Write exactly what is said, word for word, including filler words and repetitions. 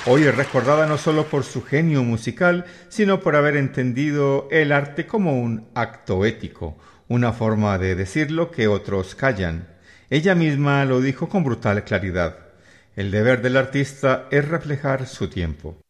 Hoy es recordada no solo por su genio musical, sino por haber entendido el arte como un acto ético, una forma de decirlo que otros callan. Ella misma lo dijo con brutal claridad. El deber del artista es reflejar su tiempo.